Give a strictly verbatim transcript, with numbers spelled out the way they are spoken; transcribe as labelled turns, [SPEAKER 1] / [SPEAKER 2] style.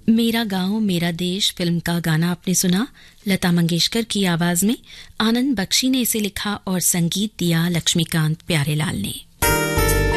[SPEAKER 1] मेरा गांव मेरा देश फिल्म का गाना आपने सुना। लता मंगेशकर की आवाज में आनंद बख्शी ने इसे लिखा और संगीत दिया लक्ष्मीकांत प्यारेलाल ने।